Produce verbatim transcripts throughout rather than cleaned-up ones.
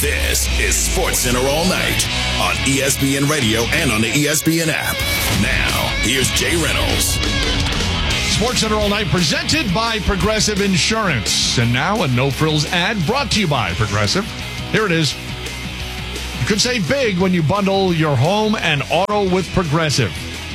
This is SportsCenter All Night on E S P N Radio and on the E S P N app. Now, here's Jay Reynolds. SportsCenter All Night presented by Progressive Insurance. And now a no-frills ad brought to you by Progressive. Here it is. You could save big when you bundle your home and auto with Progressive.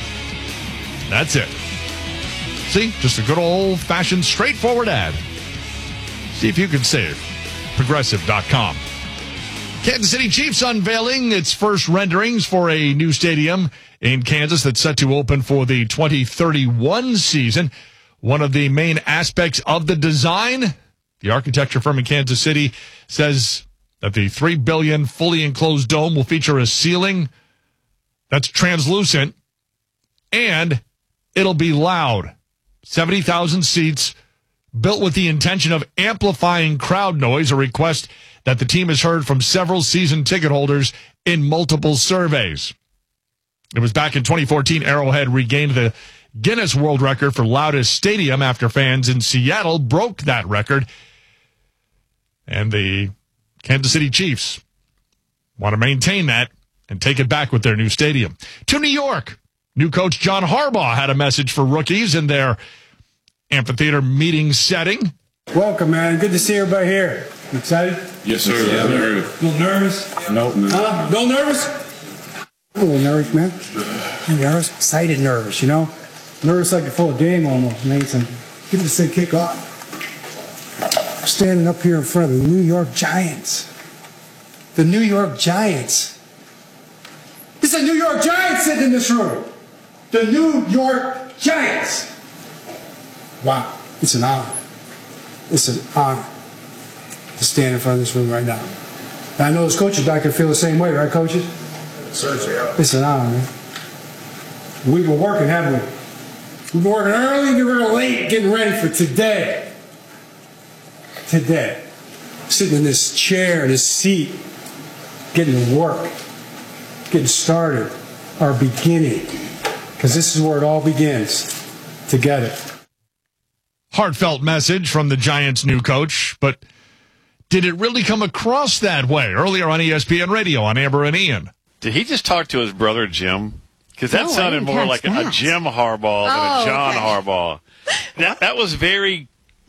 That's it. See, just a good old-fashioned, straightforward ad. See if you can save. Progressive dot com. Kansas City Chiefs unveiling its first renderings for a new stadium in Kansas that's set to open for the twenty thirty-one season. One of the main aspects of the design, the architecture firm in Kansas City says that the three billion dollars fully enclosed dome will feature a ceiling that's translucent, and it'll be loud. seventy thousand seats, built with the intention of amplifying crowd noise, a request that the team has heard from several season ticket holders in multiple surveys. It was back in twenty fourteen, Arrowhead regained the Guinness World Record for loudest stadium after fans in Seattle broke that record. And the Kansas City Chiefs want to maintain that and take it back with their new stadium. To New York, new coach John Harbaugh had a message for rookies in their amphitheater meeting setting. Welcome, man. Good to see everybody here. You excited? Yes, sir. Yeah, a little, little nervous? Nope. No. Huh? A little nervous? A little nervous, man. I'm nervous. Excited nervous, you know? Nervous like before a game almost, man. Some, give it a say kick off. Standing up here in front of the New York Giants. The New York Giants. It's a New York Giants sitting in this room. The New York Giants. Wow. It's an honor. It's an honor to stand in front of this room right now. And I know as coaches, I can feel the same way, right, coaches? Certainly. It's an honor, man. We were working, haven't we? We've been working early and getting late, getting ready for today. Today. Sitting in this chair, this seat, getting to work, getting started, our beginning. Because this is where it all begins, together. Heartfelt message from the Giants' new coach, but did it really come across that way? Earlier on E S P N Radio on Amber and Ian. Did he just talk to his brother Jim? Because that no, sounded more like a, a Jim Harbaugh than oh, a John okay. Harbaugh. That, that was very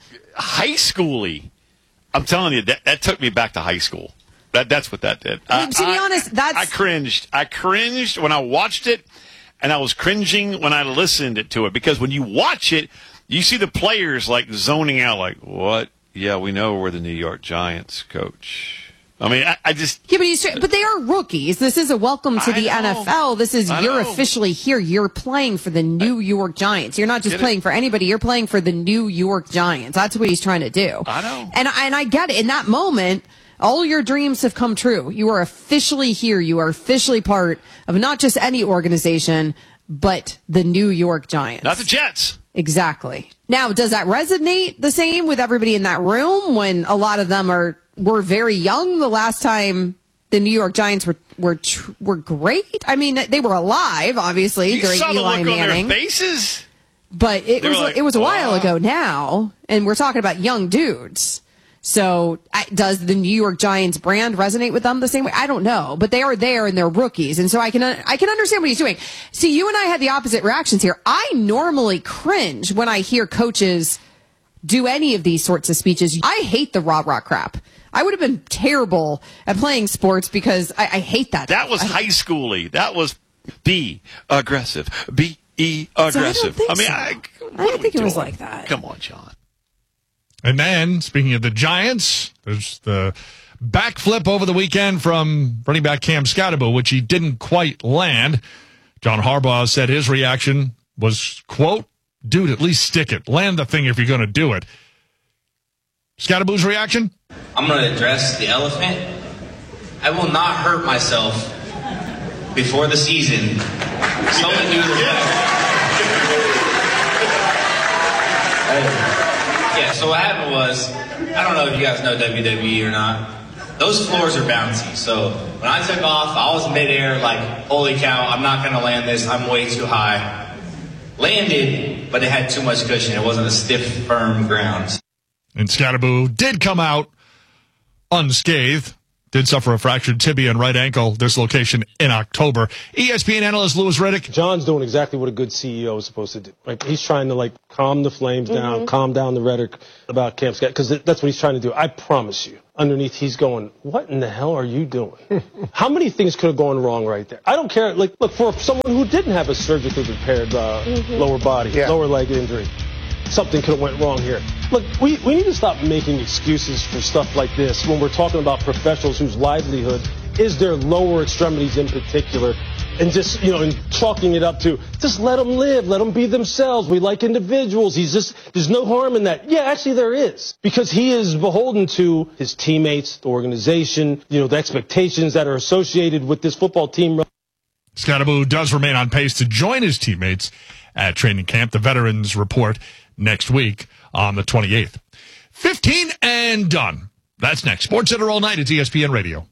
high schooly. I'm telling you, that, that took me back to high school. That That's what that did. I mean, to be I, honest, that's... I cringed. I cringed when I watched it, and I was cringing when I listened to it. Because when you watch it, you see the players like zoning out, like, what? Yeah, we know we're the New York Giants, coach. I mean, I, I just... Yeah, but, he's, but they are rookies. This is a welcome to I the know. N F L. This is, I you're know. officially here. You're playing for the New York Giants. You're not just Get playing it? for anybody. You're playing for the New York Giants. That's what he's trying to do. I know. And, and I get it. In that moment, all your dreams have come true. You are officially here. You are officially part of not just any organization, but the New York Giants. Not the Jets. Exactly. Now, does that resonate the same with everybody in that room when a lot of them are were very young the last time the New York Giants were were were great? I mean, they were alive, obviously, You during saw Eli the look Manning. on their faces. But it They was were like, it was a while "Wow." ago now, and we're talking about young dudes. So I- does the New York Giants brand resonate with them the same way? I don't know, but they are there and they're rookies. And so I can, I can understand what he's doing. See, you and I had the opposite reactions here. I normally cringe when I hear coaches do any of these sorts of speeches. I hate the rah-rah crap. I would have been terrible at playing sports because I, I hate that. That was I, high schooly. That was be aggressive. Be aggressive. So I don't think mean, so. I, I what don't are we think it was doing? like that. Come on, John. And then, speaking of the Giants, there's the backflip over the weekend from running back Cam Scottaboo, which he didn't quite land. John Harbaugh said his reaction was, quote, dude, at least stick it. Land the thing if you're going to do it. Scottaboo's reaction? I'm going to address the elephant. I will not hurt myself before the season. Someone do the hey. Yeah, so what happened was, I don't know if you guys know W W E or not. Those floors are bouncy. So when I took off, I was midair like, holy cow, I'm not going to land this. I'm way too high. Landed, but it had too much cushion. It wasn't a stiff, firm ground. And Scottaboo did come out unscathed. did suffer a fractured tibia and right ankle dislocation in October. E S P N analyst Louis Riddick. John's doing exactly what a good C E O is supposed to do. Like, he's trying to, like, calm the flames mm-hmm. down, calm down the rhetoric about Camp Scott, because that's what he's trying to do. I promise you. Underneath, he's going, what in the hell are you doing? How many things could have gone wrong right there? I don't care. Like, look, for someone who didn't have a surgically repaired uh, mm-hmm. lower body, yeah. lower leg injury, something could have went wrong here. Look, we, we need to stop making excuses for stuff like this when we're talking about professionals whose livelihood is their lower extremities in particular, and just, you know, and chalking it up to, just let them live, let them be themselves. We like individuals. He's just, there's no harm in that. Yeah, actually there is, because he is beholden to his teammates, the organization, you know, the expectations that are associated with this football team. Scott Abu does remain on pace to join his teammates at training camp. The veterans report next week on the twenty-eighth. fifteen and done. That's next. Sports Center all night at E S P N Radio.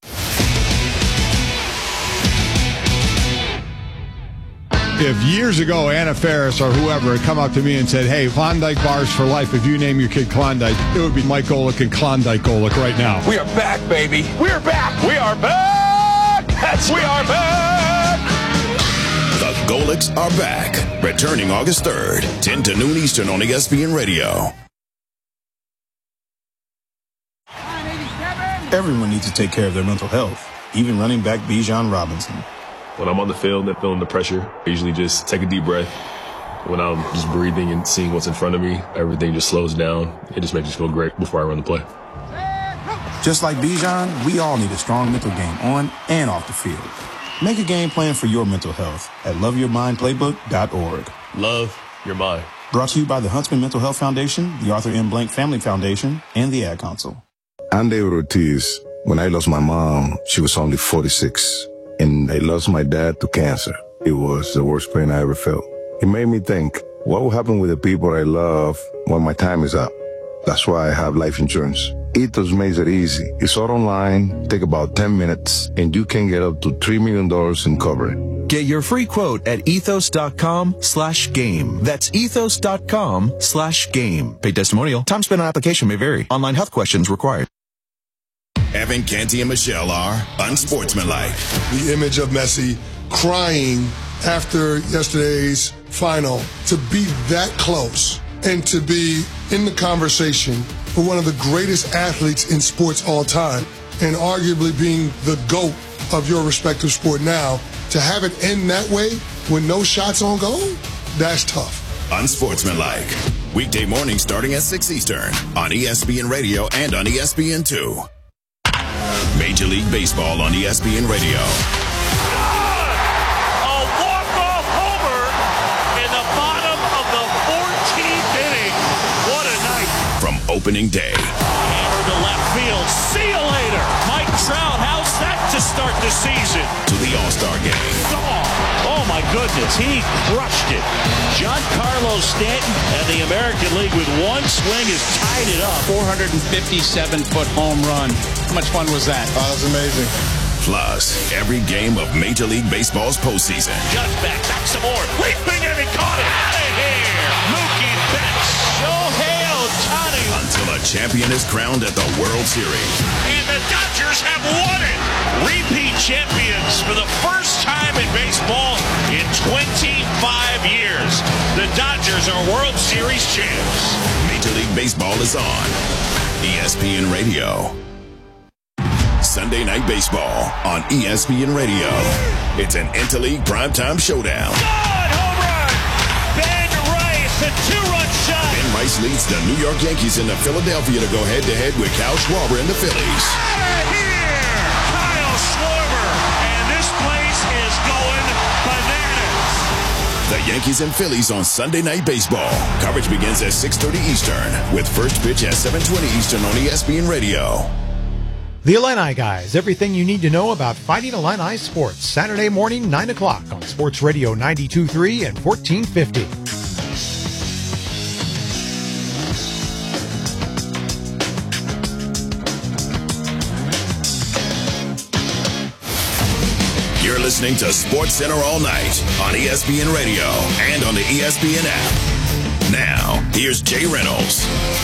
If years ago Anna Faris or whoever had come up to me and said, hey, Klondike bars for life, if you name your kid Klondike, it would be Mike Golick and Klondike Golick right now. We are back, baby. We are back. We are back. That's we are back. The Golicks are back. Returning August third, ten to noon Eastern on E S P N Radio. Everyone needs to take care of their mental health, even running back Bijan Robinson. When I'm on the field and feeling the pressure, I usually just take a deep breath. When I'm just breathing and seeing what's in front of me, everything just slows down. It just makes me feel great before I run the play. Just like Bijan, we all need a strong mental game on and off the field. Make a game plan for your mental health at love your mind playbook dot org. Love your mind. Brought to you by the Huntsman Mental Health Foundation, the Arthur M. Blank Family Foundation, and the Ad Council. I'm David Ortiz. When I lost my mom, she was only forty-six. And I lost my dad to cancer. It was the worst pain I ever felt. It made me think, what will happen with the people I love when my time is up? That's why I have life insurance. Ethos makes it easy. It's all online, take about ten minutes, and you can get up to three million dollars in coverage. Get your free quote at ethos.com slash game. That's ethos.com slash game. Paid testimonial. Time spent on application may vary. Online health questions required. Evan, Canty, and Michelle are unsportsmanlike. The image of Messi crying after yesterday's final, to be that close and to be in the conversation for one of the greatest athletes in sports all time, and arguably being the GOAT of your respective sport now, to have it end that way with no shots on goal, that's tough. Unsportsmanlike. Weekday morning starting at six Eastern on E S P N Radio and on E S P N two. Major League Baseball on E S P N Radio. A walk-off homer in the bottom of the fourteenth inning. What a night. From opening day. Hammer to left field. See you later. Mike Trout, how's that to start the season? To the All-Star game. Oh, oh my goodness, he crushed it. Giancarlo Stanton and the American League with one swing has tied it up. four hundred fifty-seven foot home run. How much fun was that? Oh, that was amazing. Plus, every game of Major League Baseball's postseason. Just back, back some more. Leaping and he caught it. Out of here. Mookie Betts. Shohei Ohtani. Until a champion is crowned at the World Series. And the Dodgers have won it. Repeat champions for the first time in baseball in twenty-five years. The Dodgers are World Series champs. Major League Baseball is on E S P N Radio. Sunday Night Baseball on E S P N Radio. It's an interleague primetime showdown. Good home run! Ben Rice, a two-run shot. Ben Rice leads the New York Yankees into Philadelphia to go head-to-head with Kyle Schwarber and the Phillies. Out of here! Kyle Schwarber, and this place is going bananas. The Yankees and Phillies on Sunday Night Baseball. Coverage begins at six thirty Eastern with first pitch at seven twenty Eastern on E S P N Radio. The Illini Guys, everything you need to know about Fighting Illini sports. Saturday morning, nine o'clock on Sports Radio ninety-two point three and fourteen fifty. You're listening to Sports Center all night on E S P N Radio and on the E S P N app. Now, here's Jay Reynolds.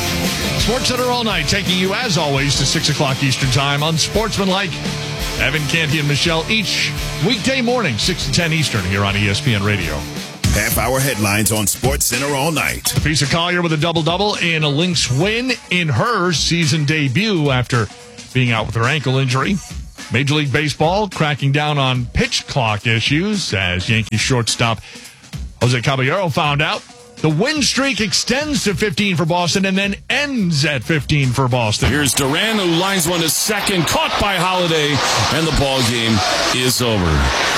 Sports Center all night, taking you, as always, to six o'clock Eastern Time on Sportsmanlike. Evan Canty and Michelle each weekday morning, six to ten Eastern, here on E S P N Radio. Half-hour headlines on Sports Center all night. Teresa Collier with a double-double in a Lynx win in her season debut after being out with her ankle injury. Major League Baseball cracking down on pitch clock issues as Yankees shortstop Jose Caballero found out. The win streak extends to fifteen for Boston and then ends at fifteen for Boston. Here's Duran, who lines one to second, caught by Holiday, and the ball game is over.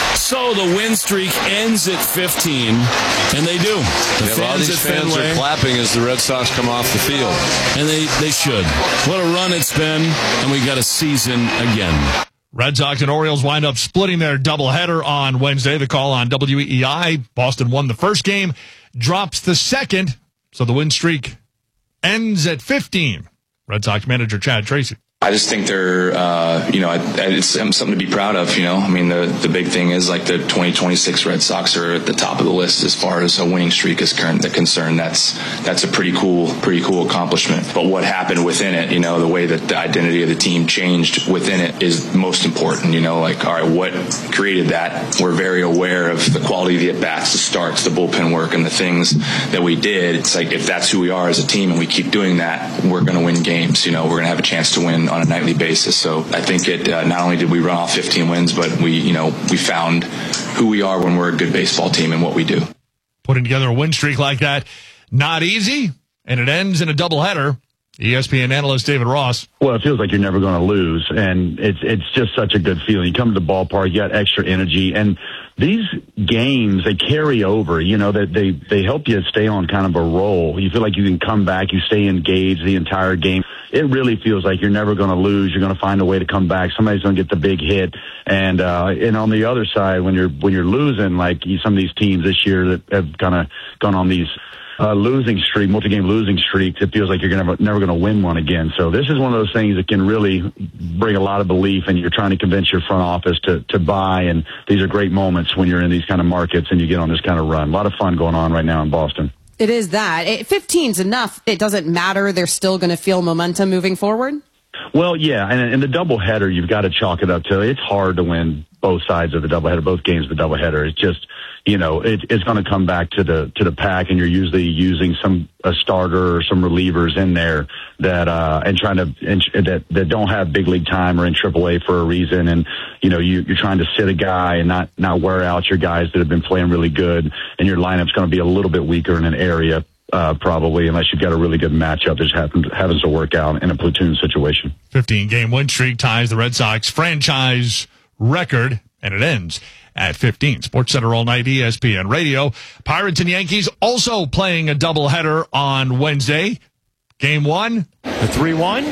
So the win streak ends at fifteen, and they do. The yeah, fans all these at fans Fenway, are clapping as the Red Sox come off the field. And they, they should. What a run it's been, and we got a season again. Red Sox and Orioles wind up splitting their doubleheader on Wednesday. The call on W E E I. Boston won the first game, drops the second, so the win streak ends at fifteen. Red Sox manager Chad Tracy. I just think they're, uh, you know, it's something to be proud of, you know. I mean, the, the big thing is, like, the twenty twenty-six Red Sox are at the top of the list as far as a winning streak is concerned. That's that's a pretty cool, pretty cool accomplishment. But what happened within it, you know, the way that the identity of the team changed within it is most important, you know. Like, all right, what created that? We're very aware of the quality of the at-bats, the starts, the bullpen work, and the things that we did. It's like, if that's who we are as a team and we keep doing that, we're going to win games, you know. We're going to have a chance to win on a nightly basis. So I think it uh, not only did we run off fifteen wins, but we, you know, we found who we are when we're a good baseball team and what we do. Putting together a win streak like that, not easy, and it ends in a doubleheader. E S P N analyst David Ross. Well, it feels like you're never going to lose, and it's it's just such a good feeling. You come to the ballpark, you got extra energy, and these games, they carry over. You know, that they, they help you stay on kind of a roll. You feel like you can come back, you stay engaged the entire game. It really feels like you're never going to lose. You're going to find a way to come back. Somebody's going to get the big hit. And uh, and on the other side, when you're when you're losing, like some of these teams this year that have kind of gone on these Uh, losing streak, multi-game losing streaks, it feels like you're never, never going to win one again. So this is one of those things that can really bring a lot of belief, and you're trying to convince your front office to, to buy. And these are great moments when you're in these kind of markets and you get on this kind of run. A lot of fun going on right now in Boston. It is that. It, fifteen's enough. It doesn't matter. They're still going to feel momentum moving forward. Well, yeah, and in the doubleheader, you've got to chalk it up to it's hard to win both sides of the doubleheader, both games of the doubleheader. It's just, you know, it, it's going to come back to the to the pack, and you're usually using some a starter or some relievers in there that uh, and trying to and, that that don't have big league time or in triple A for a reason, and you know you, you're trying to sit a guy and not not wear out your guys that have been playing really good, and your lineup's going to be a little bit weaker in an area. Uh, probably, unless you've got a really good matchup that just happens, happens to work out in a platoon situation. fifteen-game win streak ties the Red Sox franchise record, and it ends at fifteen. Sports Center all night, E S P N Radio. Pirates and Yankees also playing a doubleheader on Wednesday. Game one. The three one.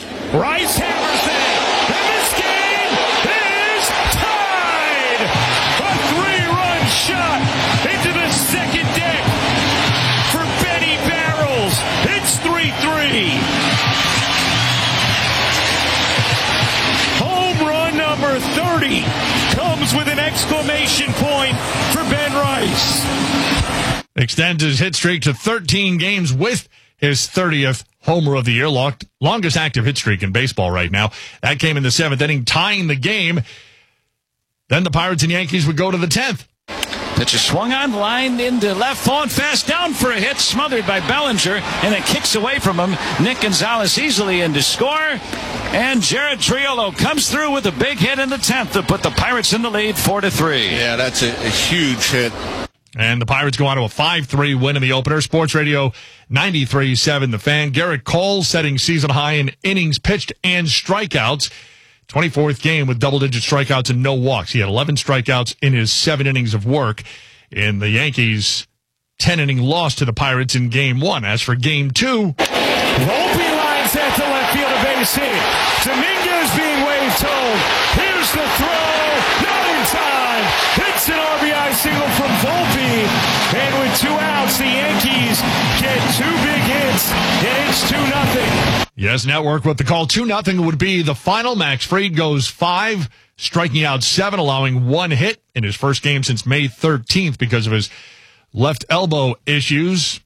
Rice hammers it, and this game is tied! A three-run shot into the second deck. It's three three. Home run number thirty comes with an exclamation point for Ben Rice. Extends his hit streak to thirteen games with his thirtieth homer of the year. Long, longest active hit streak in baseball right now. That came in the seventh inning, tying the game. Then the Pirates and Yankees would go to the tenth. Pitch is swung on, line into left, falling fast down for a hit, smothered by Bellinger, and it kicks away from him. Nick Gonzalez easily in to score, and Jared Triolo comes through with a big hit in the tenth to put the Pirates in the lead four to three. Yeah, that's a, a huge hit. And the Pirates go on to a five three win in the opener. Sports Radio ninety-three point seven The Fan. Garrett Cole setting season high in innings pitched and strikeouts. twenty-fourth game with double-digit strikeouts and no walks. He had eleven strikeouts in his seven innings of work in the Yankees' ten-inning loss to the Pirates in Game one. As for Game two... Volpe lines at the left field, a base hit. Dominguez being waved home. Here's the throw. Not in time. It's an R B I single from Volpe. And with two outs, the Yankees get two big hits, and it's two nothing. Yes, Network with the call. two nothing would be the final. Max Fried goes five, striking out seven, allowing one hit in his first game since May thirteenth because of his left elbow issues.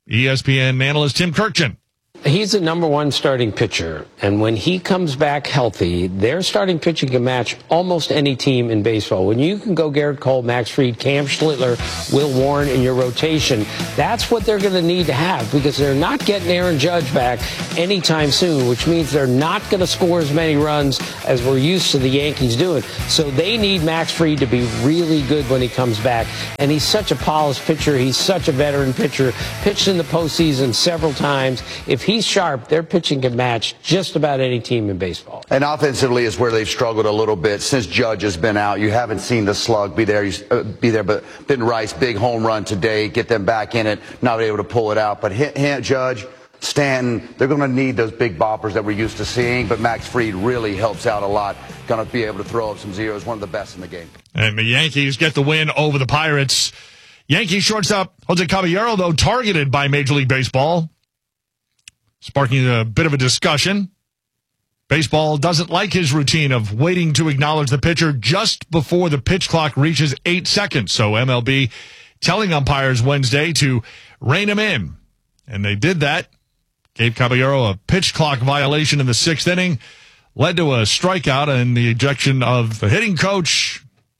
E S P N analyst Tim Kirkjian. He's a number one starting pitcher, and when he comes back healthy, their starting pitching can match almost any team in baseball. When you can go Garrett Cole, Max Fried, Cam Schlittler, Will Warren in your rotation, that's what they're going to need to have, because they're not getting Aaron Judge back anytime soon, which means they're not going to score as many runs as we're used to the Yankees doing. So they need Max Fried to be really good when he comes back, and he's such a polished pitcher. He's such a veteran pitcher, pitched in the postseason several times. If he's sharp, their pitching can match just about any team in baseball. And offensively is where they've struggled a little bit since Judge has been out. You haven't seen the slug be there, uh, be there, but Ben Rice, big home run today, get them back in it, not able to pull it out. But hit, hit Judge, Stanton, they're going to need those big boppers that we're used to seeing, but Max Fried really helps out a lot. Going to be able to throw up some zeros, one of the best in the game. And the Yankees get the win over the Pirates. Yankee shortstop Jose Caballero, though, targeted by Major League Baseball, sparking a bit of a discussion. Baseball doesn't like his routine of waiting to acknowledge the pitcher just before the pitch clock reaches eight seconds. So M L B telling umpires Wednesday to rein him in. And they did that. Gave Caballero a pitch clock violation in the sixth inning. Led to a strikeout and the ejection of the hitting coach.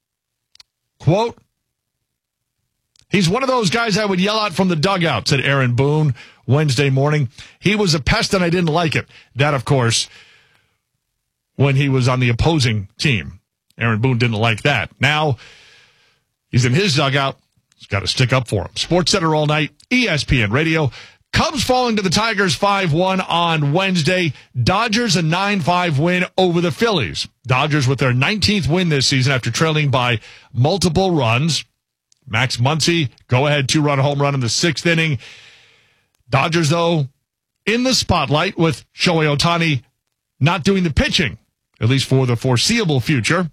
Quote, "He's one of those guys I would yell out from the dugout," said Aaron Boone Wednesday morning. "He was a pest and I didn't like it." That, of course, when he was on the opposing team. Aaron Boone didn't like that. Now he's in his dugout. He's got to stick up for him. Sports Center all night, E S P N Radio. Cubs falling to the Tigers five one on Wednesday. Dodgers a nine five win over the Phillies. Dodgers with their nineteenth win this season after trailing by multiple runs. Max Muncy, go-ahead two-run home run in the sixth inning. Dodgers, though, in the spotlight with Shohei Ohtani not doing the pitching, at least for the foreseeable future.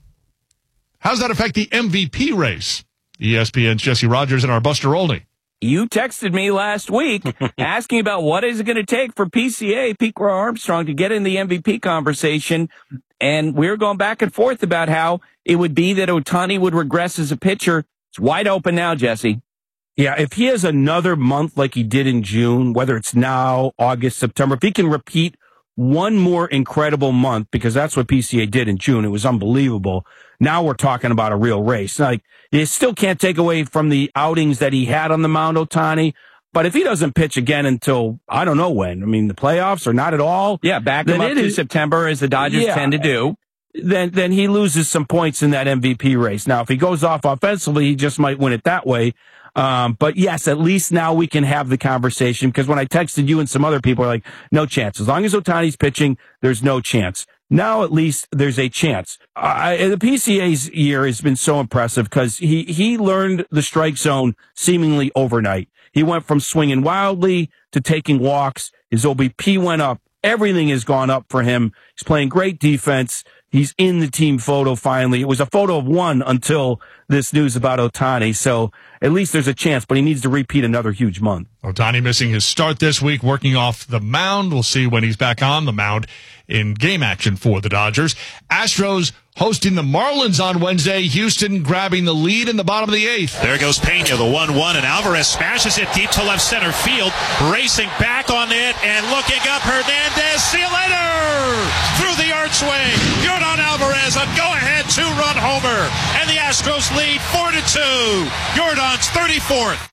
How does that affect the M V P race? E S P N's Jesse Rogers and our Buster Olney. You texted me last week asking about what is it going to take for P C A, Pete Crow Armstrong, to get in the M V P conversation. And we were going back and forth about how it would be that Ohtani would regress as a pitcher. It's wide open now, Jesse. Yeah, if he has another month like he did in June, whether it's now, August, September, if he can repeat one more incredible month, because that's what P C A did in June. It was unbelievable. Now we're talking about a real race. Like, you still can't take away from the outings that he had on the mound, Ohtani. But if he doesn't pitch again until, I don't know when, I mean, the playoffs or not at all. Yeah, back him up to is, September, as the Dodgers yeah, tend to do. Then, then he loses some points in that M V P race. Now, if he goes off offensively, he just might win it that way. Um, but yes, at least now we can have the conversation, because when I texted you and some other people are like, no chance. As long as Ohtani's pitching, there's no chance. Now at least there's a chance. Uh, the P C A's year has been so impressive because he, he learned the strike zone seemingly overnight. He went from swinging wildly to taking walks. His O B P went up. Everything has gone up for him. He's playing great defense. He's in the team photo finally. It was a photo of one until this news about Ohtani. So at least there's a chance, but he needs to repeat another huge month. Ohtani missing his start this week, working off the mound. We'll see when he's back on the mound in game action for the Dodgers. Astros hosting the Marlins on Wednesday. Houston grabbing the lead in the bottom of the eighth. There goes Pena, the one one, and Alvarez smashes it deep to left center field. Racing back on it and looking up, Hernandez. See you later! Through the archway, Yordan Alvarez, a go-ahead two-run homer. And the Astros lead four to two. Yordan's thirty-fourth.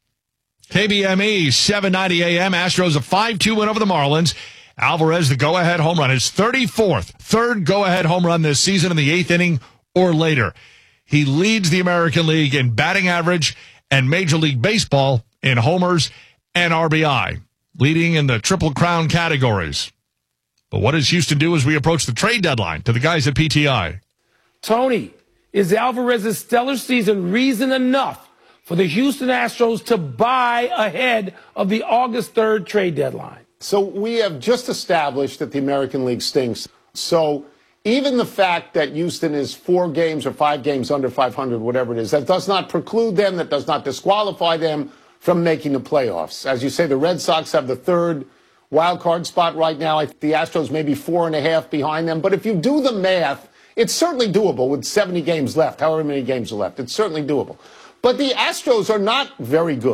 K B M E, seven ninety A M. Astros a five two win over the Marlins. Alvarez, the go-ahead home run, his thirty-fourth, third go-ahead home run this season in the eighth inning or later. He leads the American League in batting average and Major League Baseball in homers and R B I, leading in the Triple Crown categories. But what does Houston do as we approach the trade deadline to the guys at P T I? Tony, is Alvarez's stellar season reason enough for the Houston Astros to buy ahead of the August third trade deadline? So we have just established that the American League stinks. So even the fact that Houston is four games or five games under five hundred, whatever it is, that does not preclude them, that does not disqualify them from making the playoffs. As you say, the Red Sox have the third wild card spot right now. The Astros may be four and a half behind them. But if you do the math, it's certainly doable with seventy games left, however many games are left. It's certainly doable. But the Astros are not very good.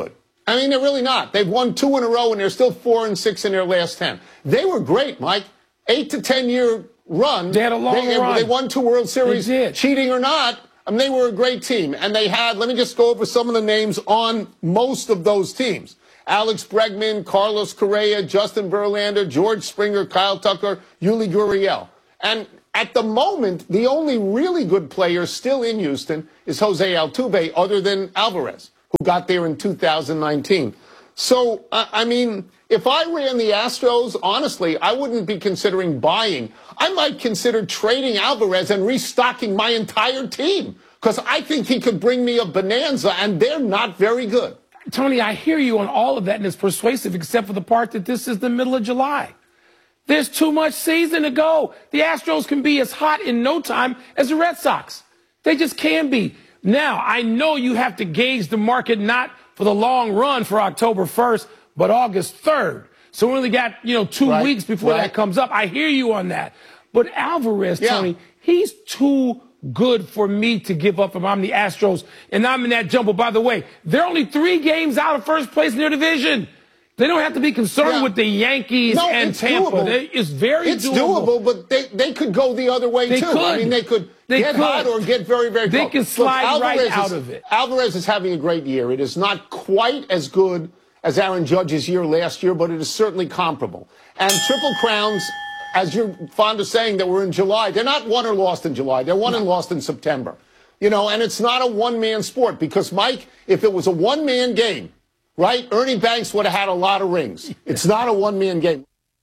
I mean, they're really not. They've won two in a row, and they're still four and six in their last ten. They were great, Mike. Eight to ten year run. They had a long they, run. They won two World Series, They did. cheating or not. I mean, they were a great team, and they had. Let me just go over some of the names on most of those teams: Alex Bregman, Carlos Correa, Justin Verlander, George Springer, Kyle Tucker, Yuli Gurriel. And at the moment, the only really good player still in Houston is Jose Altuve, other than Alvarez, who got there in two thousand nineteen. So, uh, I mean, if I ran the Astros, honestly, I wouldn't be considering buying. I might consider trading Alvarez and restocking my entire team, because I think he could bring me a bonanza, and they're not very good. Tony, I hear you on all of that, and it's persuasive, except for the part that this is the middle of July. There's too much season to go. The Astros can be as hot in no time as the Red Sox. They just can be. Now, I know you have to gauge the market not for the long run for October first, but August third. So we only got, you know, two Right, weeks before right. that comes up. I hear you on that. But Alvarez, Yeah. Tony, he's too good for me to give up if I'm the Astros, and I'm in that jumble. By the way, they're only three games out of first place in their division. They don't have to be concerned Yeah. with the Yankees No, and it's Tampa. doable. They, it's very It's doable. doable, but they, they could go the other way, They too. could. I mean, they could They get could. hot or get very, very They cold. can slide Look, right Alvarez out is, of it. Alvarez is having a great year. It is not quite as good as Aaron Judge's year last year, but it is certainly comparable. And Triple Crowns, as you're fond of saying, that were in July, they're not won or lost in July. They're won and lost in September. You know, and it's not a one-man sport because, Mike, if it was a one-man game, right, Ernie Banks would have had a lot of rings. It's not a one-man game.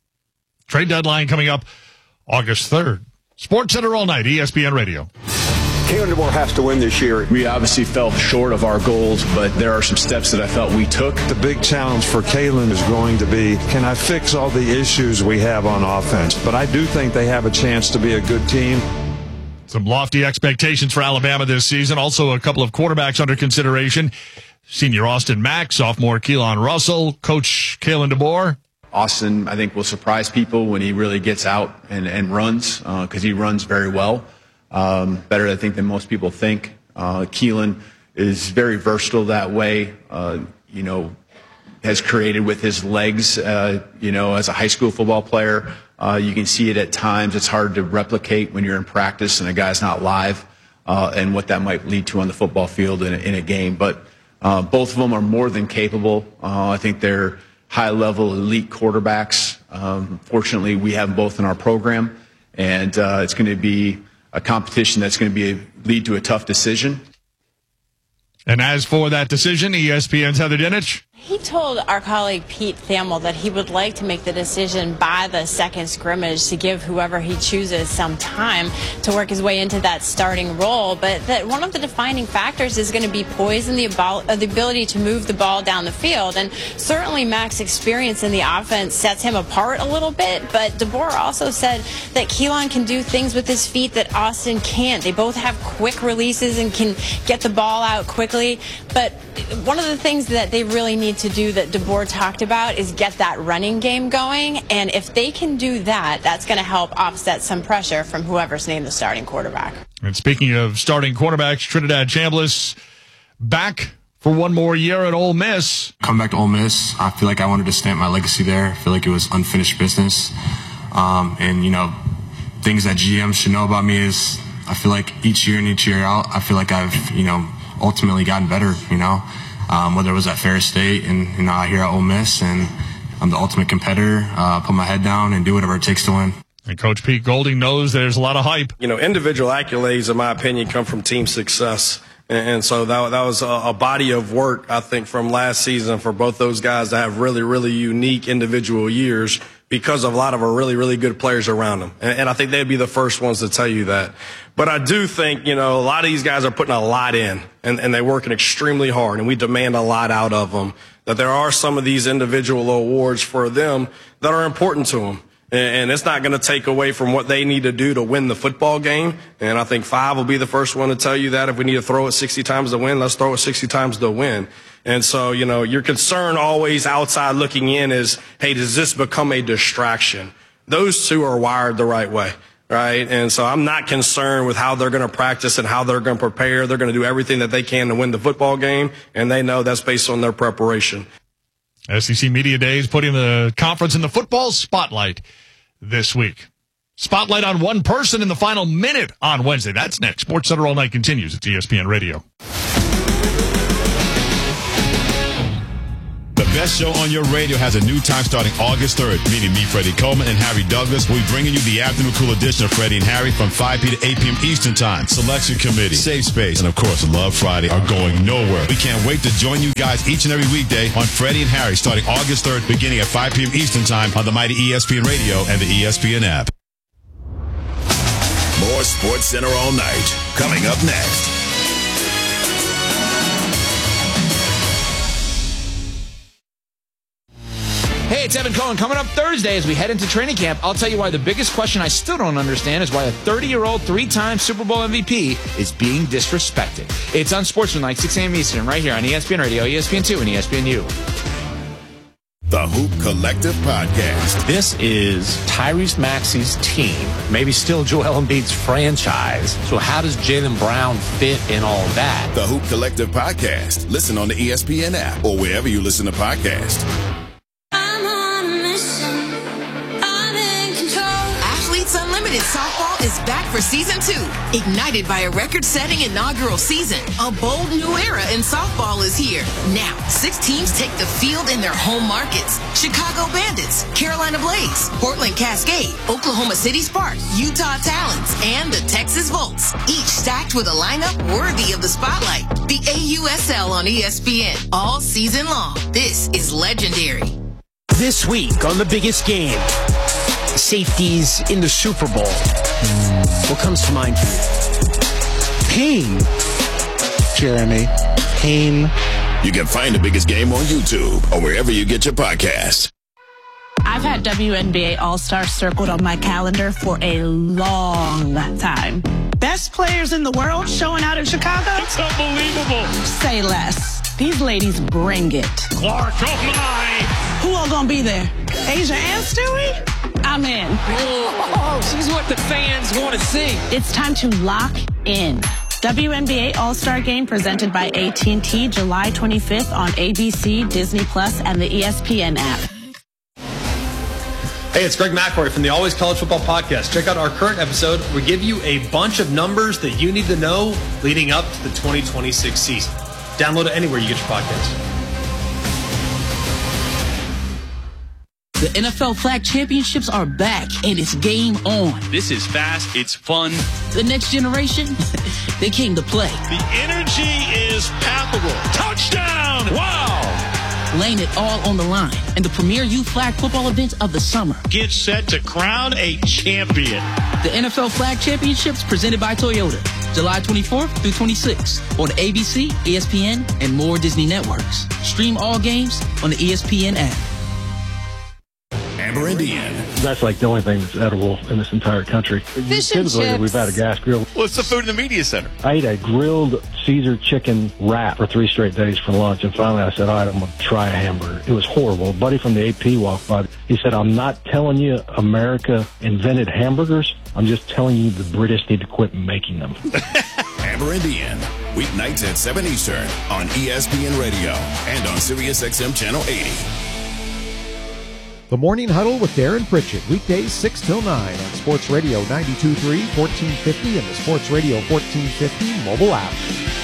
Trade deadline coming up August third. Sports Center all night, E S P N Radio. Kalen DeBoer has to win this year. We obviously fell short of our goals, but there are some steps that I felt we took. The big challenge for Kalen is going to be, can I fix all the issues we have on offense? But I do think they have a chance to be a good team. Some lofty expectations for Alabama this season. Also a couple of quarterbacks under consideration. Senior Austin Mack, sophomore Keelan Russell, Coach Kalen DeBoer. Austin, I think, will surprise people when he really gets out and, and runs, because uh, he runs very well. Um, better, I think, than most people think. Uh, Keelan is very versatile that way. Uh, you know, has created with his legs, uh, you know, as a high school football player. Uh, you can see it at times. It's hard to replicate when you're in practice and a guy's not live, uh, and what that might lead to on the football field in a, in a game. But uh, both of them are more than capable. Uh, I think they're high-level elite quarterbacks. Um, fortunately, we have them both in our program, and uh, it's going to be a competition that's going to be a, lead to a tough decision. And as for that decision, E S P N's Heather Dinich. He told our colleague Pete Thamel that he would like to make the decision by the second scrimmage to give whoever he chooses some time to work his way into that starting role, but that one of the defining factors is going to be poise and the, abo- uh, the ability to move the ball down the field. And certainly Mac's experience in the offense sets him apart a little bit, but DeBoer also said that Keelan can do things with his feet that Austin can't. They both have quick releases and can get the ball out quickly, but one of the things that they really need to do that DeBoer talked about is get that running game going, and if they can do that, that's going to help offset some pressure from whoever's named the starting quarterback. And speaking of starting quarterbacks, Trinidad Chambliss back for one more year at Ole Miss. Come back to Ole Miss, I feel like I wanted to stamp my legacy there. I feel like it was unfinished business. Um, and, you know, things that G Ms should know about me is I feel like each year and each year out, I feel like I've, you know, ultimately gotten better, you know. Um, whether it was at Ferris State and, you know, out here at Ole Miss, and I'm the ultimate competitor, uh, put my head down and do whatever it takes to win. And Coach Pete Golding knows there's a lot of hype. You know, individual accolades, in my opinion, come from team success. And, and so that, that was a, a body of work, I think, from last season for both those guys to have really, really unique individual years because of a lot of our really, really good players around them. And, and I think they'd be the first ones to tell you that. But I do think, you know, a lot of these guys are putting a lot in, and, and they're working extremely hard, and we demand a lot out of them. That there are some of these individual awards for them that are important to them. And, and it's not going to take away from what they need to do to win the football game. And I think Five will be the first one to tell you that. If we need to throw it sixty times to win, let's throw it sixty times to win. And so, you know, your concern always outside looking in is, hey, does this become a distraction? Those two are wired the right way. right? And so I'm not concerned with how they're going to practice and how they're going to prepare. They're going to do everything that they can to win the football game, and they know that's based on their preparation. S E C Media Days putting the conference in the football spotlight this week. Spotlight on one person in the final minute on Wednesday. That's next. Sports Center All Night continues. It's E S P N Radio. The best show on your radio has a new time starting August third. Meaning me, Freddie Coleman, and Harry Douglas. We'll be bringing you the afternoon cool edition of Freddie and Harry from five p.m. to eight p.m. Eastern Time. Selection Committee, Safe Space, and of course, Love Friday are going nowhere. We can't wait to join you guys each and every weekday on Freddie and Harry starting August third, beginning at five p.m. Eastern Time on the mighty E S P N Radio and the E S P N app. More Sports Center All Night coming up next. Hey, it's Evan Cohen. Coming up Thursday as we head into training camp, I'll tell you why the biggest question I still don't understand is why a thirty-year-old, three-time Super Bowl M V P is being disrespected. It's on Sportsmanlike, six a.m. Eastern, right here on E S P N Radio, E S P N two, and E S P N U. The Hoop Collective Podcast. This is Tyrese Maxey's team, maybe still Joel Embiid's franchise. So how does Jaylen Brown fit in all that? The Hoop Collective Podcast. Listen on the E S P N app or wherever you listen to podcasts. Unlimited Softball is back for season two. Ignited by a record-setting inaugural season, a bold new era in softball is here. Now, six teams take the field in their home markets. Chicago Bandits, Carolina Blaze, Portland Cascade, Oklahoma City Sparks, Utah Talons, and the Texas Volts. Each stacked with a lineup worthy of the spotlight. The A U S L on E S P N all season long. This is legendary. This week on The Biggest Game, safeties in the Super Bowl. What comes to mind for you? Pain. Jeremy. Pain. You can find The Biggest Game on YouTube or wherever you get your podcasts. I've had W N B A All-Star circled on my calendar for a long time. Best players in the world showing out in Chicago? It's unbelievable. Say less. These ladies bring it. Clark, oh my! Who all gonna be there? Asia and Stewie? I'm in. Oh, she's what the fans want to see. It's time to lock in. W N B A All-Star Game presented by A T and T July twenty-fifth on A B C, Disney Plus, and the E S P N app. Hey, it's Greg McElroy from the Always College Football Podcast. Check out our current episode. We give you a bunch of numbers that you need to know leading up to the twenty twenty-six season. Download it anywhere you get your podcasts. The N F L Flag Championships are back, and it's game on. This is fast. It's fun. The next generation, they came to play. The energy is palpable. Touchdown! Wow! Laying it all on the line in the premier youth flag football event of the summer. Get set to crown a champion. The N F L Flag Championships presented by Toyota, July twenty-fourth through twenty-sixth on A B C, E S P N, and more Disney networks. Stream all games on the E S P N app. Amber Indian. That's like the only thing that's edible in this entire country. Fish and Typically, chips. We've had a gas grill. What's the food in the media center? I ate a grilled Caesar chicken wrap for three straight days for lunch, and finally I said, all right, I'm going to try a hamburger. It was horrible. A buddy from the A P walked by. He said, I'm not telling you America invented hamburgers. I'm just telling you the British need to quit making them. Amber Indian. Weeknights at seven Eastern on E S P N Radio and on Sirius X M Channel eighty. The Morning Huddle with Darren Pritchett, weekdays six till nine on Sports Radio ninety-two point three, fourteen fifty, and the Sports Radio fourteen fifty mobile app.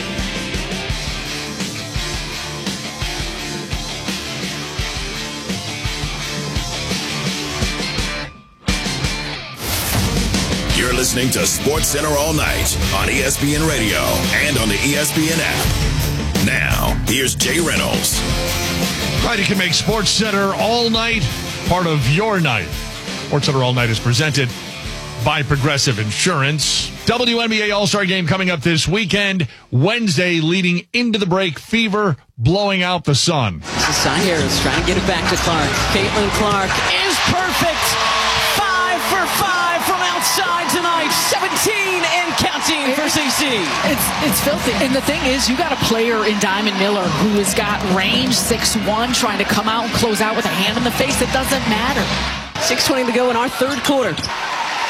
You're listening to Sports Center All Night on E S P N Radio and on the E S P N app. Now, here's Jay Reynolds. Right, you can make Sports Center All Night part of your night. Sports Center All Night is presented by Progressive Insurance. W N B A All-Star Game coming up this weekend. Wednesday leading into the break. Fever blowing out the sun. This is Cy Harris trying to get it back to Clark. Caitlin Clark is perfect. Five for five from outside tonight. seventeen and counting for C C. It's it's filthy. And the thing is, you got a player in Diamond Miller who has got range, six one, trying to come out and close out with a hand in the face. It doesn't matter. six twenty to go in our third quarter.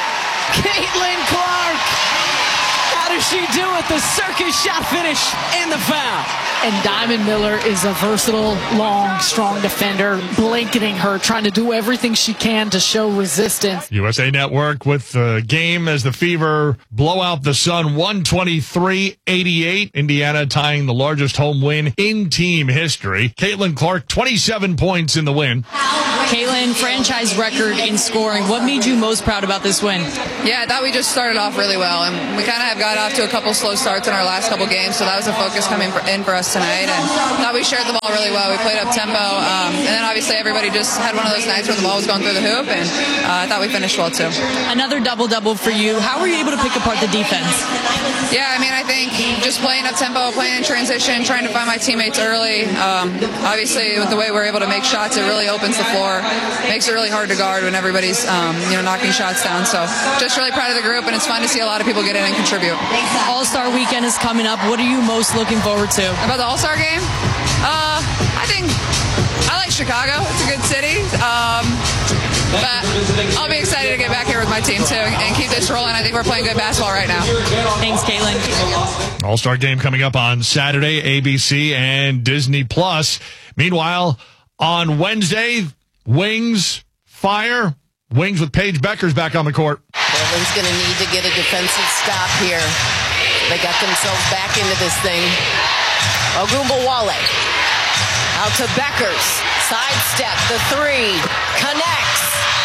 Caitlin Clark. How does she do it? The circus shot finish and the foul. And Diamond Miller is a versatile, long, strong defender, blanketing her, trying to do everything she can to show resistance. U S A Network with the game as the Fever blow out the Sun one twenty-three eighty-eight. Indiana tying the largest home win in team history. Caitlin Clark, twenty-seven points in the win. Caitlin, franchise record in scoring. What made you most proud about this win? Yeah, I thought we just started off really well, and we kind of have got off to a couple slow starts in our last couple games, so that was a focus coming for, in for us tonight, and thought we shared the ball really well. We played up tempo, um, and then obviously everybody just had one of those nights where the ball was going through the hoop, and uh, I thought we finished well too. Another double-double for you. How were you able to pick apart the defense? Yeah, I mean, I think just playing up tempo, playing in transition, trying to find my teammates early. Um, obviously, with the way we're able to make shots, it really opens the floor. Makes it really hard to guard when everybody's um, you know knocking shots down. So just really proud of the group, and it's fun to see a lot of people get in and contribute. All-Star Weekend is coming up. What are you most looking forward to? About the All-Star game? Uh, I think I like Chicago. It's a good city. Um, but I'll be excited to get back here with my team, too, and keep this rolling. I think we're playing good basketball right now. Thanks, Caitlin. All-Star game coming up on Saturday, A B C and Disney Plus. Meanwhile, on Wednesday, Wings, fire. Wings with Paige Beckers back on the court. Portland's going to need to get a defensive stop here. They got themselves back into this thing. Ogunbowale out to Beckers. Sidestep, the three. Connects.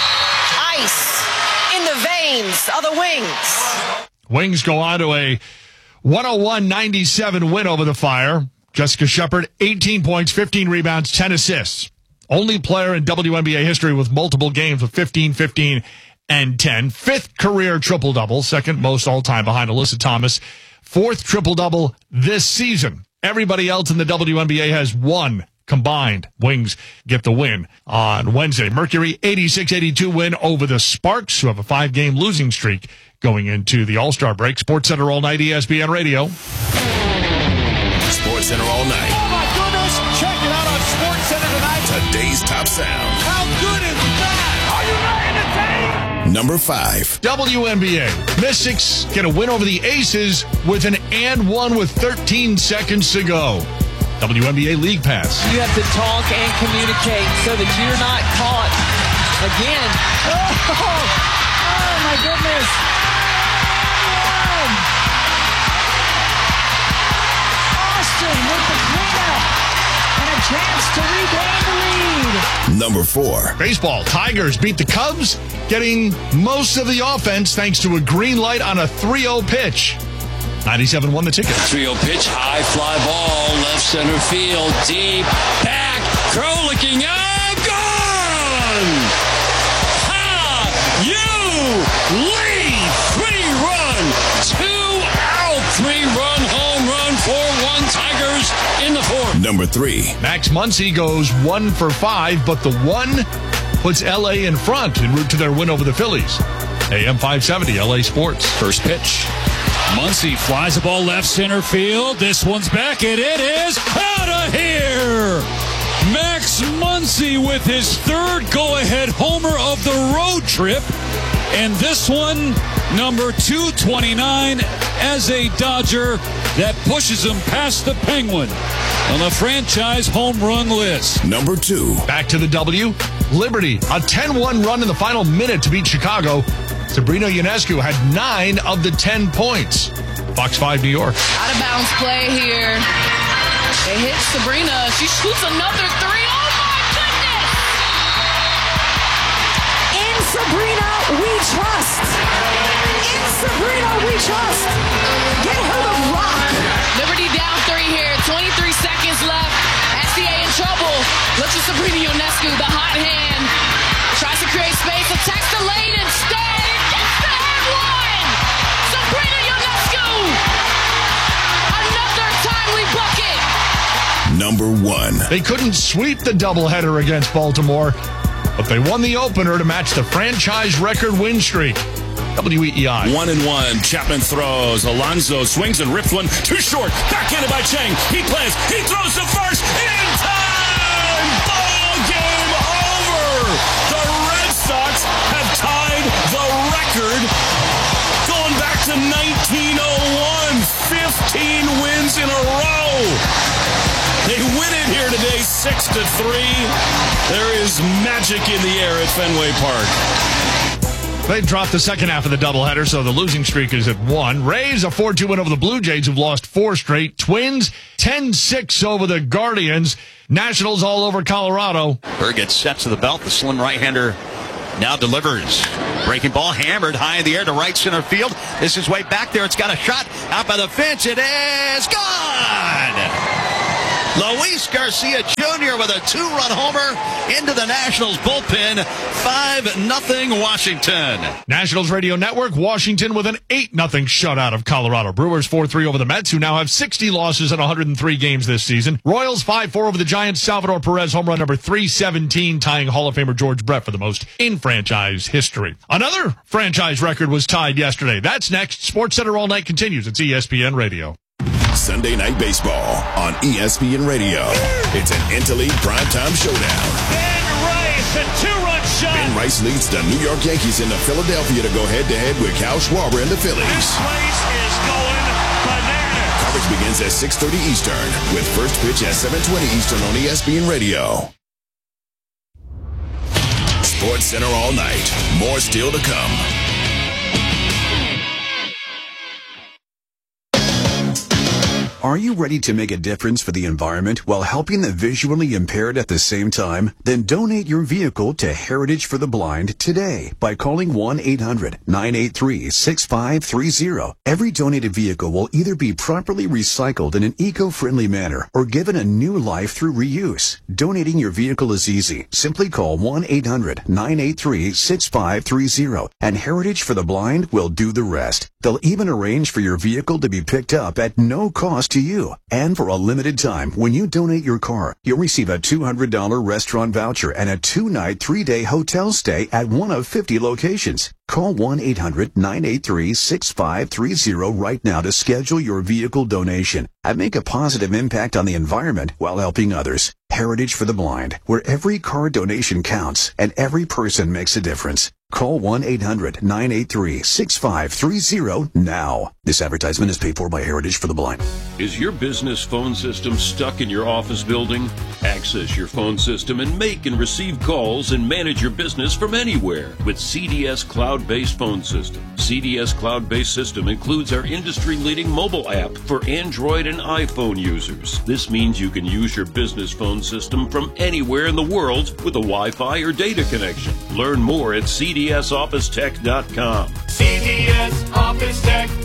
Ice in the veins of the Wings. Wings go on to a one oh one ninety-seven win over the Fire. Jessica Shepard, eighteen points, fifteen rebounds, ten assists. Only player in W N B A history with multiple games with fifteen, fifteen, and ten. Fifth career triple-double, second most all-time behind Alyssa Thomas. Fourth triple-double this season. Everybody else in the W N B A has one combined. Wings get the win on Wednesday. Mercury, eighty-six eighty-two win over the Sparks, who have a five-game losing streak going into the All-Star break. SportsCenter All Night, E S P N Radio. SportsCenter All Night. Oh, my goodness. Check it out on SportsCenter tonight. Today's top sound. How good is that? Are you ready to take? Number five. W N B A. Mystics get a win over the Aces with an and one with thirteen seconds to go. W N B A League Pass. You have to talk and communicate so that you're not caught again. Oh, oh my goodness. Austin with the cleanup and a chance to regain the lead. Number four. Baseball. Tigers beat the Cubs, getting most of the offense thanks to a green light on a three oh pitch. ninety-seven won the ticket. three oh pitch, high fly ball, left center field, deep, back, Crow looking up, gone! Ha! You lead! Three-run, two-out, three-run home run, four one Tigers in the fourth. Number three. Max Muncy goes one for five, but the one puts L A in front en route to their win over the Phillies. A M five seventy, L A Sports. First pitch. Muncy flies the ball left center field. This one's back, and it is out of here. Max Muncy with his third go-ahead homer of the road trip. And this one, number two twenty-nine as a Dodger that pushes him past the Penguin on the franchise home run list. Number two. Back to the W. Liberty, a ten one run in the final minute to beat Chicago. Sabrina Ionescu had nine of the ten points. Fox five New York. Out of bounds play here. It hits Sabrina. She shoots another three. Oh my goodness! In Sabrina, we trust. In Sabrina, we trust. Get her the rock. Liberty down three here. twenty-three seconds left. S C A in trouble. Looks at Sabrina Ionescu, the hot hand. Tries to create space. Attacks the lane instead. Gets the head one. Sabrina Ionescu. Another timely bucket. Number one. They couldn't sweep the doubleheader against Baltimore, but they won the opener to match the franchise record win streak. W E E I. One and one. Chapman throws. Alonso swings and rips one too short. Backhanded by Chang. He plays. He throws to first. In time. Ball game over. The Red Sox have tied the record to nineteen oh one. fifteen wins in a row. They win it here today, six to three. There is magic in the air at Fenway Park. They dropped the second half of the doubleheader, so the losing streak is at one. Rays a four two win over the Blue Jays, who've lost four straight. Twins ten six over the Guardians. Nationals all over Colorado. Berg gets set to the belt. The slim right-hander now delivers. Breaking ball hammered high in the air to right center field. This is way back there. It's got a shot out by the fence. It is gone. Luis Garcia Junior with a two-run homer into the Nationals bullpen. five nothing Washington. Nationals Radio Network, Washington with an eight nothing shutout of Colorado. Brewers four three over the Mets, who now have sixty losses in one hundred three games this season. Royals five four over the Giants. Salvador Perez, home run number three seventeen, tying Hall of Famer George Brett for the most in franchise history. Another franchise record was tied yesterday. That's next. SportsCenter All Night continues. It's E S P N Radio. Sunday Night Baseball on E S P N Radio. It's an Interleague primetime showdown. Ben Rice, a two-run shot. Ben Rice leads the New York Yankees into Philadelphia to go head-to-head with Kyle Schwarber and the Phillies. This place is going bananas. Coverage begins at six thirty Eastern with first pitch at seven twenty Eastern on E S P N Radio. SportsCenter All Night. More still to come. Are you ready to make a difference for the environment while helping the visually impaired at the same time? Then donate your vehicle to Heritage for the Blind today by calling one eight hundred nine eight three six five three zero. Every donated vehicle will either be properly recycled in an eco-friendly manner or given a new life through reuse. Donating your vehicle is easy. Simply call one eight hundred nine eight three six five three zero and Heritage for the Blind will do the rest. They'll even arrange for your vehicle to be picked up at no cost to you. And for a limited time, when you donate your car, you'll receive a two hundred dollars restaurant voucher and a two-night, three-day hotel stay at one of fifty locations. Call one eight hundred nine eight three six five three zero right now to schedule your vehicle donation and make a positive impact on the environment while helping others. Heritage for the Blind, where every car donation counts and every person makes a difference. Call one eight hundred nine eight three six five three zero now. This advertisement is paid for by Heritage for the Blind. Is your business phone system stuck in your office building? Access your phone system and make and receive calls and manage your business from anywhere with C D S Cloud-Based Phone System. C D S Cloud-Based System includes our industry-leading mobile app for Android and iPhone users. This means you can use your business phone system from anywhere in the world with a Wi-Fi or data connection. Learn more at C D S office tech dot com. C D S Office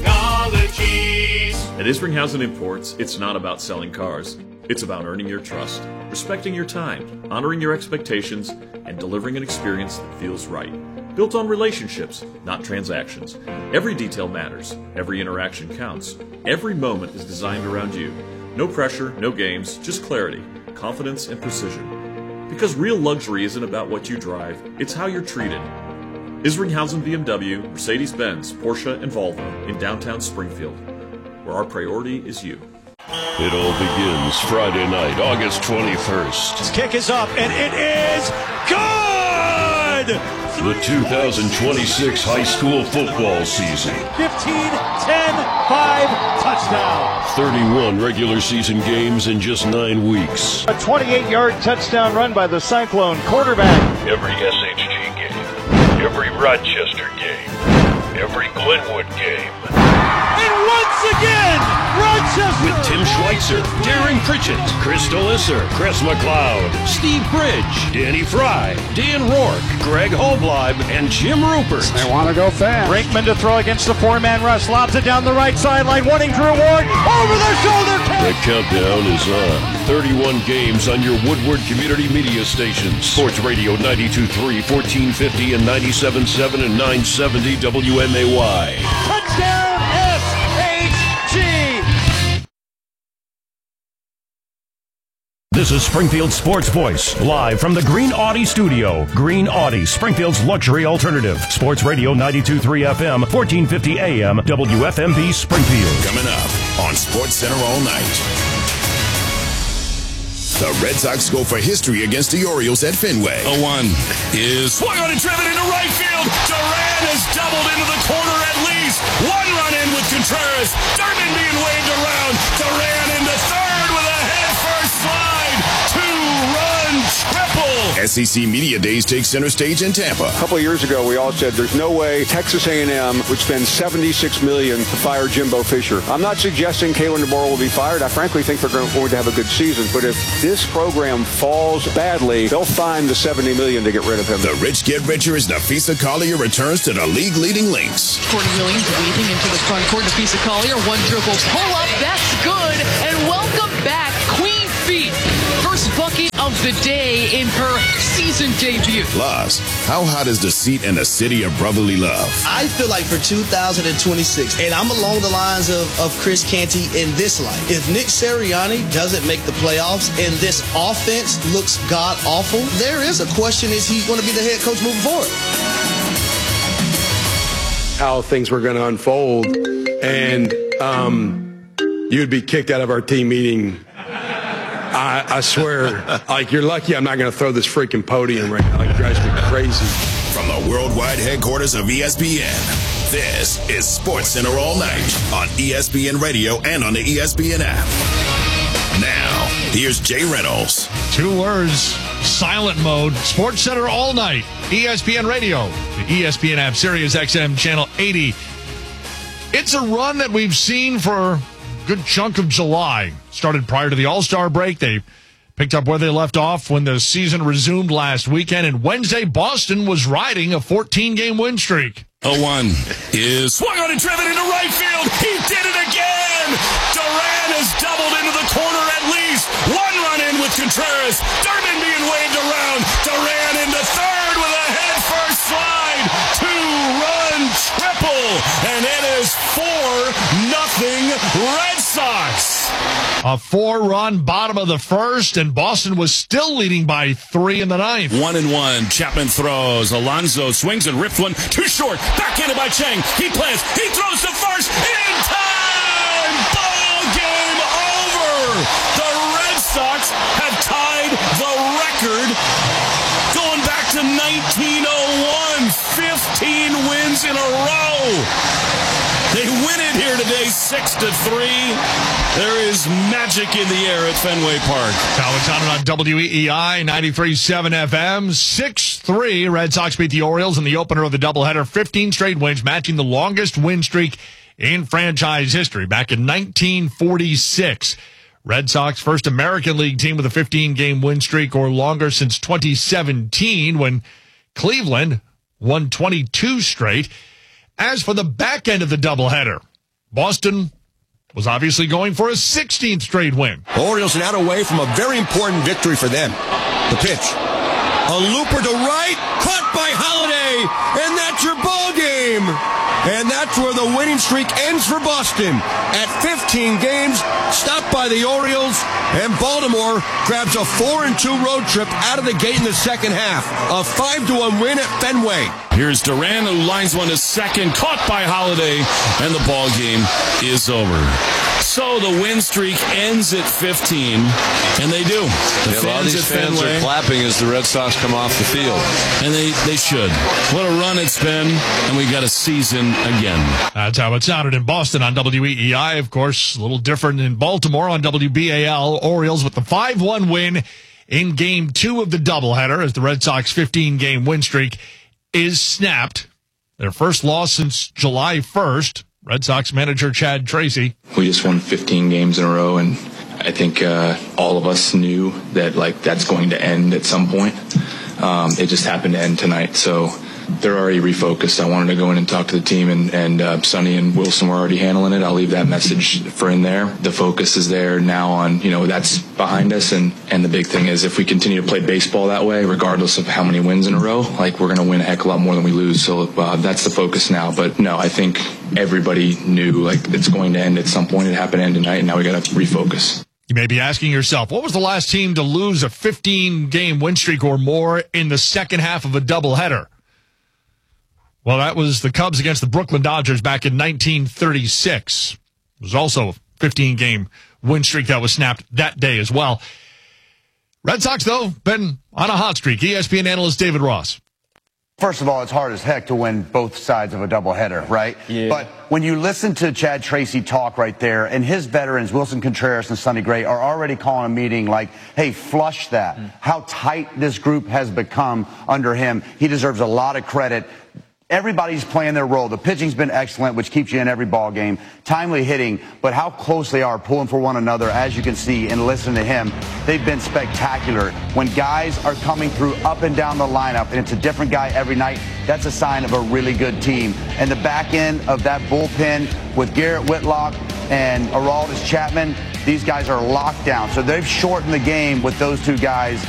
Technologies. At Isringhausen Imports, it's not about selling cars. It's about earning your trust, respecting your time, honoring your expectations, and delivering an experience that feels right. Built on relationships, not transactions. Every detail matters. Every interaction counts. Every moment is designed around you. No pressure, no games, just clarity, confidence, and precision. Because real luxury isn't about what you drive, it's how you're treated. Isringhausen B M W, Mercedes-Benz, Porsche, and Volvo in downtown Springfield, where our priority is you. It all begins Friday night, August twenty-first. This kick is up, and it is good! The two thousand twenty-six high school football season. fifteen, ten, five, touchdown. thirty-one regular season games in just nine weeks. A twenty-eight yard touchdown run by the Cyclone quarterback. Every S H G game, every Rochester game, every Glenwood game. And once again, Rochester! With Tim Schweitzer, Darren Pritchett, Chris Delisser, Chris McLeod, Steve Bridge, Danny Fry, Dan Rourke, Greg Holbleib, and Jim Rupert. They want to go fast. Brinkman to throw against the four-man rush. Lobs it down the right sideline. Wanting Drew Ward over the shoulder. The countdown is on. thirty-one games on your Woodward Community Media stations. Sports Radio ninety-two point three, fourteen fifty, and ninety-seven point seven and nine seventy W M A Y. Touchdown S H G! This is Springfield Sports Voice, live from the Green Audi studio. Green Audi, Springfield's luxury alternative. Sports Radio ninety-two point three F M, fourteen fifty A M, W F M B Springfield. Coming up on SportsCenter All Night. The Red Sox go for history against the Orioles at Fenway. The one is swung on and driven into right field. Duran has doubled into the corner at least. least. One run in with Contreras. Durbin being waved around. Duran into third with a head-first slide. Two-run triple. S E C Media Days take center stage in Tampa. A couple of years ago, we all said there's no way Texas A and M would spend seventy-six million dollars to fire Jimbo Fisher. I'm not suggesting Kalen DeBoer will be fired. I frankly think they're going to have a good season. But if this program falls badly, they'll find the seventy million dollars to get rid of him. The rich get richer as Nafisa Collier returns to the league-leading Lynx. Courtney Williams weaving into the front court. Nafisa Collier, one dribble pull up. That's good. And welcome back, Queen Feet. First bucket of the day in her season debut. Plus, how hot is the seat in the city of brotherly love? I feel like for two thousand twenty-six, and I'm along the lines of, of Chris Canty in this life. If Nick Sirianni doesn't make the playoffs and this offense looks god-awful, there is a question, is he going to be the head coach moving forward? How things were going to unfold, and um, you'd be kicked out of our team meeting. I, I swear, like, you're lucky I'm not going to throw this freaking podium right now. Like, it drives me crazy. From the worldwide headquarters of E S P N, this is Sports Center All Night on E S P N Radio and on the E S P N app. Now, here's Jay Reynolds. Two words, silent mode, Sports Center All Night, E S P N Radio, the E S P N app, Sirius X M Channel eighty. It's a run that we've seen for a good chunk of July. Started prior to the All-Star break. They picked up where they left off when the season resumed last weekend. And Wednesday, Boston was riding a fourteen-game win streak. oh one is swung on and driven into right field. He did it again. Duran has doubled into the corner at least. One run in with Contreras. Durbin being waved around. Duran into third with a head-first slide. Two-run triple. And it is four nothing Red Sox. A four-run bottom of the first, and Boston was still leading by three in the ninth. One and one. Chapman throws. Alonso swings and rips one. Too short. Backhanded by Chang. He plants. He throws to first. In time. Ball game over. The Red Sox have tied the record going back to nineteen oh one. fifteen wins in a row. They win it here today, six to three. There is magic in the air at Fenway Park. Alexander on W E E I ninety-three point seven F M. six three. Red Sox beat the Orioles in the opener of the doubleheader. fifteen straight wins, matching the longest win streak in franchise history back in nineteen forty-six. Red Sox, first American League team with a fifteen-game win streak or longer since twenty seventeen, when Cleveland won twenty-two straight. As for the back end of the doubleheader, Boston was obviously going for a sixteenth straight win. Orioles are now away from a very important victory for them. The pitch. A looper to right, caught by Holiday, and that's your ball game. And that's where the winning streak ends for Boston. At fifteen games, stopped by the Orioles, and Baltimore grabs a four and two road trip out of the gate in the second half. A five to one win at Fenway. Here's Duran, who lines one to second, caught by Holiday, and the ball game is over. So the win streak ends at fifteen, and they do. The yeah, fans a lot of these at fans Fenway, are clapping as the Red Sox come off the field. And they, they should. What a run it's been, and we got a season again. That's how it sounded in Boston on W E E I. Of course, a little different in Baltimore on W B A L. Orioles with the five one win in game two of the doubleheader as the Red Sox fifteen-game win streak is snapped. Their first loss since July first. Red Sox manager Chad Tracy. We just won fifteen games in a row, and I think uh, all of us knew that like that's going to end at some point. Um, it just happened to end tonight, so they're already refocused. I wanted to go in and talk to the team, and, and uh, Sonny and Wilson were already handling it. I'll leave that message for in there. The focus is there now on, you know, that's behind us, and, and the big thing is if we continue to play baseball that way, regardless of how many wins in a row, like we're going to win a heck of a lot more than we lose. So uh, that's the focus now. But no, I think everybody knew like it's going to end at some point. It happened to end tonight, and now we got to refocus. You may be asking yourself, what was the last team to lose a fifteen-game win streak or more in the second half of a doubleheader? Well, that was the Cubs against the Brooklyn Dodgers back in nineteen thirty-six. It was also a fifteen-game win streak that was snapped that day as well. Red Sox, though, been on a hot streak. E S P N analyst David Ross. First of all, it's hard as heck to win both sides of a doubleheader, right? Yeah. But when you listen to Chad Tracy talk right there, and his veterans, Wilson Contreras and Sonny Gray, are already calling a meeting like, hey, flush that. Mm. How tight this group has become under him. He deserves a lot of credit. Everybody's playing their role. The pitching's been excellent, which keeps you in every ball game. Timely hitting, but how close they are pulling for one another, as you can see, and listen to him. They've been spectacular. When guys are coming through up and down the lineup, and it's a different guy every night, that's a sign of a really good team. And the back end of that bullpen with Garrett Whitlock and Aroldis Chapman, these guys are locked down. So they've shortened the game with those two guys.